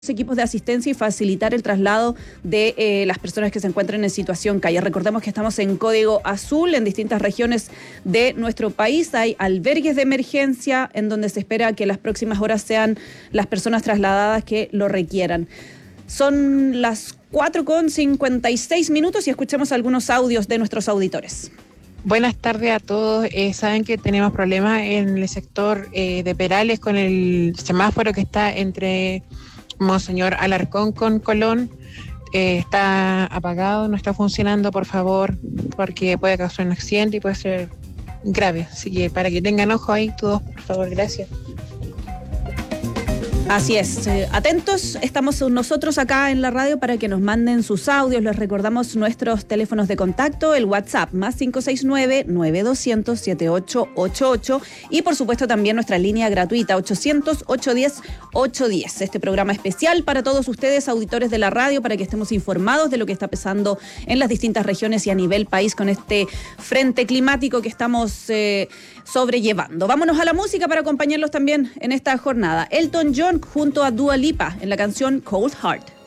equipos de asistencia y facilitar el traslado de las personas que se encuentren en situación calle. Recordemos que estamos en código azul en distintas regiones de nuestro país. Hay albergues de emergencia en donde se espera que las próximas horas sean las personas trasladadas que lo requieran. Son las 4:56 y escuchemos algunos audios de nuestros auditores. Buenas tardes a todos. Saben que tenemos problemas en el sector de Perales con el semáforo que está entre Monseñor Alarcón con Colón. Está apagado, no está funcionando, por favor, porque puede causar un accidente y puede ser grave. Así que para que tengan ojo ahí todos, por favor, gracias. Así es, atentos, estamos nosotros acá en la radio para que nos manden sus audios. Les recordamos nuestros teléfonos de contacto, el WhatsApp más 569-9200-7888 y por supuesto también nuestra línea gratuita 800-810-810. Este programa especial para todos ustedes, auditores de la radio, para que estemos informados de lo que está pasando en las distintas regiones y a nivel país con este frente climático que estamos sobrellevando. Vámonos a la música para acompañarlos también en esta jornada. Elton John junto a Dua Lipa en la canción Cold Heart.